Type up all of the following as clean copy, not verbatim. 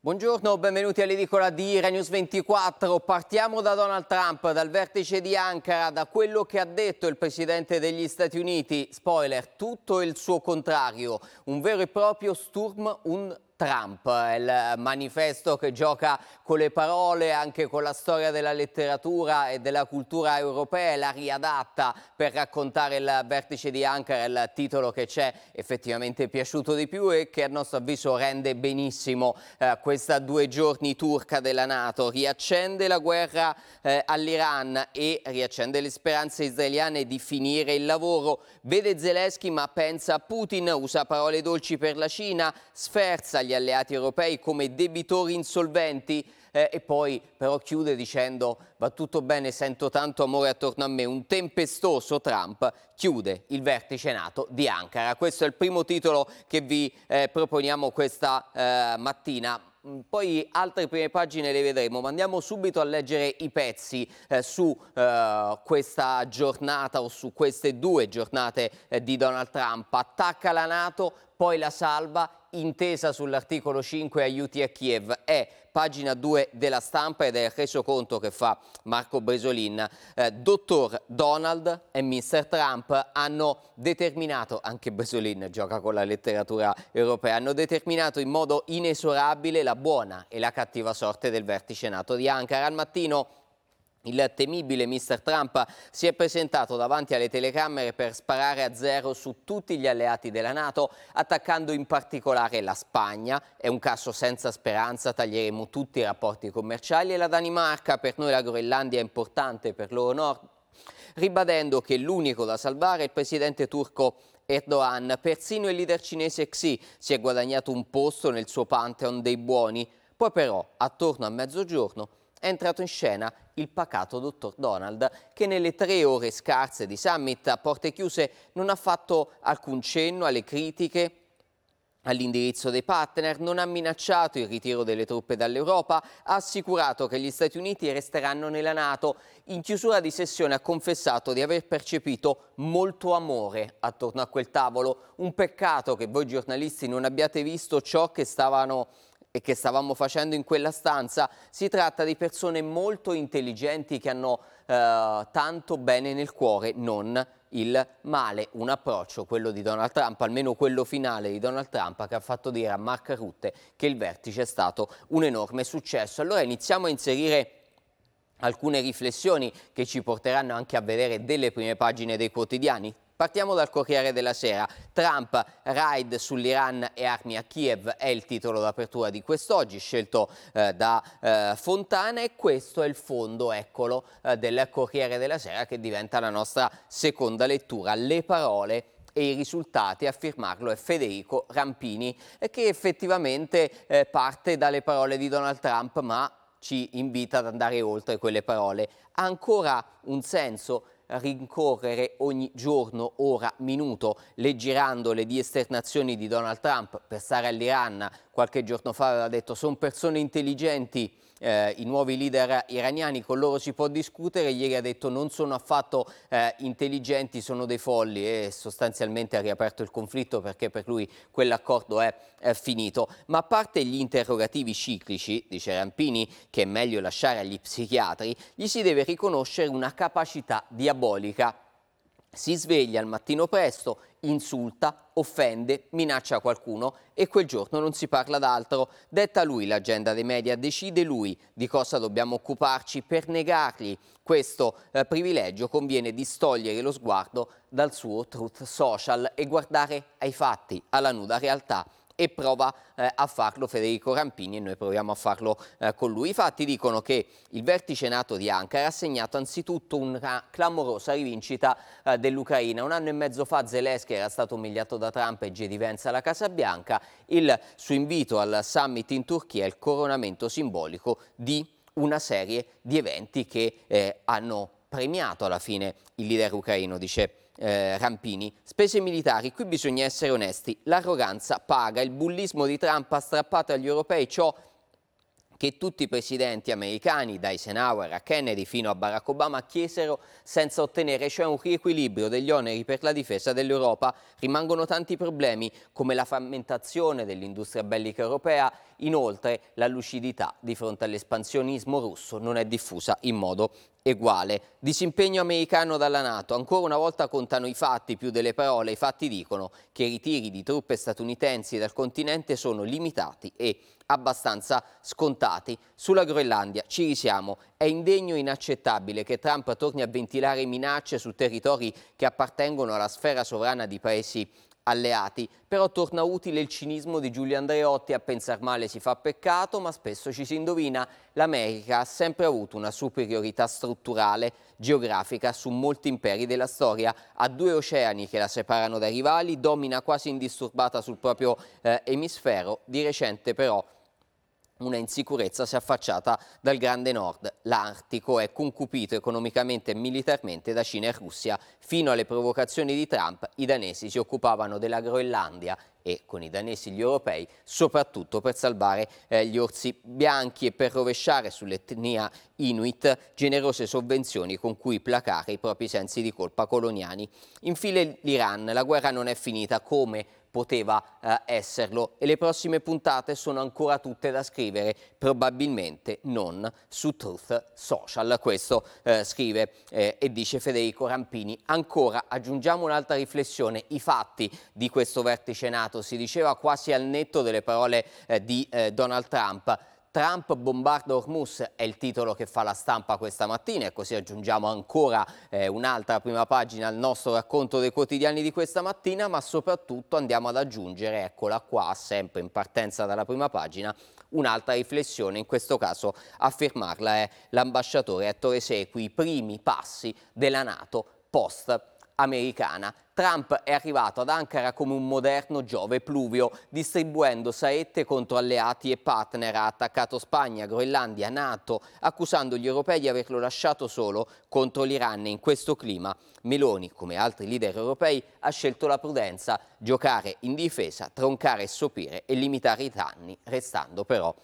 Buongiorno, benvenuti all'edicola di Rai News 24. Partiamo da Donald Trump, dal vertice di Ankara, da quello che ha detto il presidente degli Stati Uniti. Spoiler, tutto il suo contrario, un vero e proprio Sturm und Trump, il manifesto che gioca con le parole, anche con la storia della letteratura e della cultura europea, la riadatta per raccontare il vertice di Ankara, il titolo che ci è effettivamente piaciuto di più e che a nostro avviso rende benissimo questa 2 giorni turca della NATO. Riaccende la guerra all'Iran e riaccende le speranze israeliane di finire il lavoro. Vede Zelensky ma pensa a Putin, usa parole dolci per la Cina, sferza gli alleati europei come debitori insolventi e poi però chiude dicendo: va tutto bene, sento tanto amore attorno a me. Un tempestoso Trump chiude il vertice NATO di Ankara. Questo è il primo titolo che vi proponiamo questa mattina. Poi altre prime pagine le vedremo, ma andiamo subito a leggere i pezzi su questa giornata o su queste 2 giornate di Donald Trump. Attacca la NATO, poi la salva, intesa sull'articolo 5, aiuti a Kiev. È pagina 2 della Stampa ed è il resoconto che fa Marco Bresolin. Dottor Donald e Mr. Trump hanno determinato, anche Bresolin gioca con la letteratura europea, hanno determinato in modo inesorabile la buona e la cattiva sorte del vertice NATO di Ankara. Al mattino il temibile Mr. Trump si è presentato davanti alle telecamere per sparare a zero su tutti gli alleati della NATO, attaccando in particolare la Spagna. È un caso senza speranza, taglieremo tutti i rapporti commerciali, e la Danimarca. Per noi la Groenlandia è importante, per loro no, ribadendo che l'unico da salvare è il presidente turco Erdogan. Persino il leader cinese Xi si è guadagnato un posto nel suo pantheon dei buoni. Poi però, attorno a mezzogiorno, è entrato in scena il pacato dottor Donald, che nelle 3 ore scarse di summit a porte chiuse non ha fatto alcun cenno alle critiche all'indirizzo dei partner, non ha minacciato il ritiro delle truppe dall'Europa, ha assicurato che gli Stati Uniti resteranno nella NATO. In chiusura di sessione ha confessato di aver percepito molto amore attorno a quel tavolo. Un peccato che voi giornalisti non abbiate visto ciò che stavamo facendo in quella stanza. Si tratta di persone molto intelligenti che hanno tanto bene nel cuore, non il male. Un approccio, quello di Donald Trump, almeno quello finale di Donald Trump, che ha fatto dire a Mark Rutte che il vertice è stato un enorme successo. Allora iniziamo a inserire alcune riflessioni che ci porteranno anche a vedere delle prime pagine dei quotidiani. Partiamo dal Corriere della Sera. Trump, raid sull'Iran e armi a Kiev è il titolo d'apertura di quest'oggi, scelto da Fontana, e questo è il fondo, eccolo, del Corriere della Sera, che diventa la nostra seconda lettura. Le parole e i risultati, a firmarlo è Federico Rampini, che effettivamente parte dalle parole di Donald Trump, ma ci invita ad andare oltre quelle parole. Ha ancora un senso rincorrere ogni giorno, ora, minuto, girando le di esternazioni di Donald Trump per stare all'Iran? Qualche giorno fa aveva detto: sono persone intelligenti i nuovi leader iraniani, con loro si può discutere. Ieri ha detto: non sono affatto intelligenti, sono dei folli, e sostanzialmente ha riaperto il conflitto, perché per lui quell'accordo è finito. Ma a parte gli interrogativi ciclici, dice Rampini, che è meglio lasciare agli psichiatri, gli si deve riconoscere una capacità diabolica. Si sveglia al mattino presto, insulta, offende, minaccia qualcuno e quel giorno non si parla d'altro. Detta lui l'agenda dei media, decide lui di cosa dobbiamo occuparci. Per negargli questo privilegio conviene distogliere lo sguardo dal suo truth social e guardare ai fatti, alla nuda realtà. E prova a farlo Federico Rampini, e noi proviamo a farlo con lui. I fatti dicono che il vertice NATO di Ankara ha segnato anzitutto una clamorosa rivincita dell'Ucraina. 1 anno e mezzo fa Zelensky era stato umiliato da Trump e J.D. Vance alla Casa Bianca. Il suo invito al summit in Turchia è il coronamento simbolico di una serie di eventi che hanno premiato alla fine il leader ucraino, dice Rampini. Spese militari, qui bisogna essere onesti, l'arroganza paga. Il bullismo di Trump ha strappato agli europei ciò che tutti i presidenti americani, da Eisenhower a Kennedy fino a Barack Obama, chiesero senza ottenere, cioè un riequilibrio degli oneri per la difesa dell'Europa. Rimangono tanti problemi, come la frammentazione dell'industria bellica europea, Inoltre, la lucidità di fronte all'espansionismo russo non è diffusa in modo uguale. Disimpegno americano dalla NATO. Ancora una volta contano i fatti più delle parole. I fatti dicono che i ritiri di truppe statunitensi dal continente sono limitati e abbastanza scontati. Sulla Groenlandia ci risiamo. È indegno e inaccettabile che Trump torni a ventilare minacce su territori che appartengono alla sfera sovrana di paesi alleati, però torna utile il cinismo di Giulio Andreotti: a pensar male si fa peccato, ma spesso ci si indovina. L'America ha sempre avuto una superiorità strutturale, geografica su molti imperi della storia, ha 2 oceani che la separano dai rivali, domina quasi indisturbata sul proprio emisfero. Di recente però una insicurezza si è affacciata dal Grande Nord. L'Artico è concupito economicamente e militarmente da Cina e Russia. Fino alle provocazioni di Trump, i danesi si occupavano della Groenlandia e, con i danesi gli europei, soprattutto per salvare gli orsi bianchi e per rovesciare sull'etnia Inuit generose sovvenzioni con cui placare i propri sensi di colpa coloniali. Infine l'Iran. La guerra non è finita, come poteva esserlo, e le prossime puntate sono ancora tutte da scrivere, probabilmente non su Truth Social. Questo scrive e dice Federico Rampini. Ancora aggiungiamo un'altra riflessione: i fatti di questo vertice NATO, si diceva quasi al netto delle parole di Donald Trump. Trump bombarda Hormuz è il titolo che fa la stampa questa mattina, e così aggiungiamo ancora un'altra prima pagina al nostro racconto dei quotidiani di questa mattina, ma soprattutto andiamo ad aggiungere, eccola qua, sempre in partenza dalla prima pagina, un'altra riflessione. In questo caso a firmarla è l'ambasciatore Ettore Sequi: i primi passi della NATO post-americana. Trump è arrivato ad Ankara come un moderno Giove pluvio, distribuendo saette contro alleati e partner. Ha attaccato Spagna, Groenlandia, NATO, accusando gli europei di averlo lasciato solo contro l'Iran. E in questo clima Meloni, come altri leader europei, ha scelto la prudenza: giocare in difesa, troncare e sopire e limitare i danni, restando però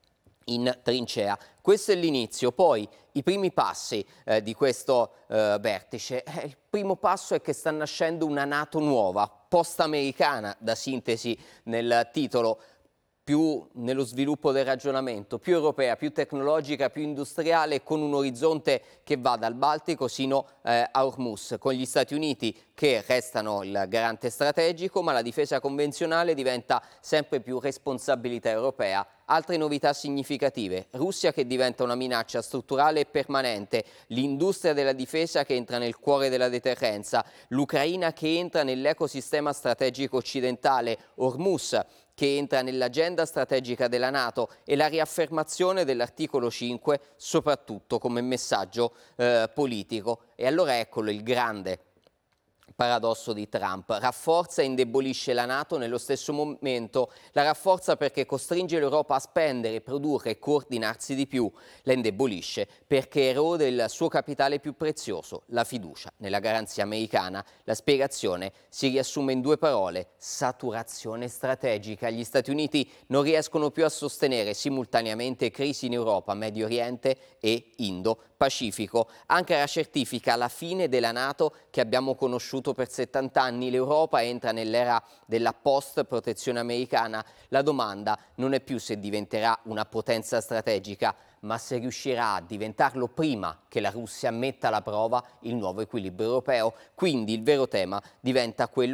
in trincea. Questo è l'inizio. Poi i primi passi di questo vertice. Il primo passo è che sta nascendo una NATO nuova, post-americana, da sintesi nel titolo, più nello sviluppo del ragionamento, più europea, più tecnologica, più industriale, con un orizzonte che va dal Baltico sino a Hormuz, con gli Stati Uniti che restano il garante strategico, ma la difesa convenzionale diventa sempre più responsabilità europea. Altre novità significative: Russia che diventa una minaccia strutturale e permanente, l'industria della difesa che entra nel cuore della deterrenza, l'Ucraina che entra nell'ecosistema strategico occidentale, Hormuz che entra nell'agenda strategica della NATO, e la riaffermazione dell'articolo 5 soprattutto come messaggio politico. E allora eccolo il grande paradosso di Trump: rafforza e indebolisce la NATO nello stesso momento. La rafforza perché costringe l'Europa a spendere, produrre e coordinarsi di più. La indebolisce perché erode il suo capitale più prezioso, la fiducia nella garanzia americana. La spiegazione si riassume in 2 parole: saturazione strategica. Gli Stati Uniti non riescono più a sostenere simultaneamente crisi in Europa, Medio Oriente e Indo-Pacifico. Ankara certifica la fine della NATO che abbiamo conosciuto per 70 anni. L'Europa entra nell'era della post-protezione americana. La domanda non è più se diventerà una potenza strategica, ma se riuscirà a diventarlo prima che la Russia metta alla prova il nuovo equilibrio europeo. Quindi il vero tema diventa quello